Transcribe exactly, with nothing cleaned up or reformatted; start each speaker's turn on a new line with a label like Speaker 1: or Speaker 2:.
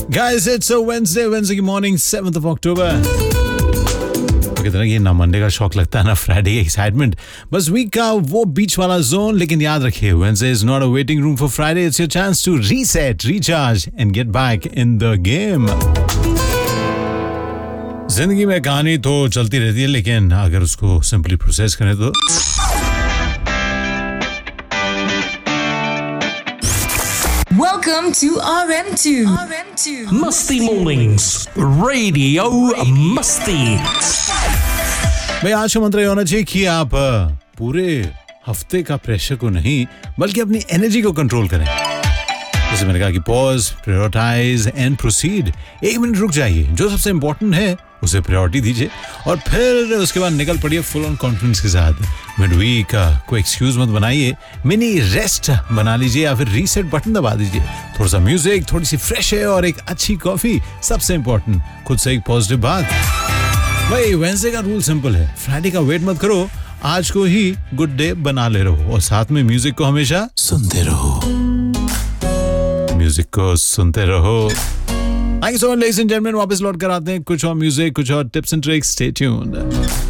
Speaker 1: Guys, it's a Wednesday, Wednesday morning, seventh of October. कितना ये ना मंडे का शौक लगता है ना फ्राइडे की एक्साइटमेंट, बस वीक का वो बीच वाला जोन. लेकिन याद रखिए, Wednesday is not a waiting room for Friday. It's your chance to reset, recharge and get back in the game. जिंदगी में कहानी तो चलती रहती है, लेकिन अगर उसको सिंपली प्रोसेस करें तो
Speaker 2: Welcome to R M two. R M two.
Speaker 3: Musty Mornings, Radio Musty.
Speaker 1: भाई, आज का मंत्र ये होना चाहिए कि आप पूरे हफ्ते का प्रेशर को नहीं बल्कि अपनी एनर्जी को कंट्रोल करें. जैसे मैंने कहा कि पॉज, प्रायोरिटाइज एंड प्रोसीड. एक मिनट रुक जाइए, जो सबसे इंपॉर्टेंट है उसे प्रायोरिटी दीजिए और फिर उसके बाद निकल पड़िए फुल ऑन कॉन्फिडेंस के साथ. मिड वीक कोई एक्सक्यूज मत बनाइए, मिनी रेस्ट बना लीजिए या फिर रीसेट बटन दबा दीजिए. थोड़ा सा म्यूजिक, थोड़ी सी फ्रेश एयर और एक अच्छी कॉफी. सबसे इंपॉर्टेंट, खुद से एक पॉजिटिव बात. भाई, वेडनेसडे का रूल सिंपल है, फ्राइडे का वेट मत करो, आज को ही गुड डे बना ले रहो और साथ में म्यूजिक को हमेशा सुनते रहो. म्यूजिक को सुनते रहो. Thank you so much ladies and gentleman. वापस लौट कर आते हैं कुछ और म्यूजिक, कुछ और tips and tricks. Stay tuned.